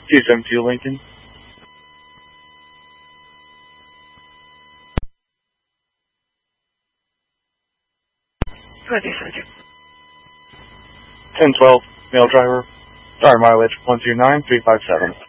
272 Lincoln. Ready, Sergeant. 1012, male driver. Driver mileage 129357.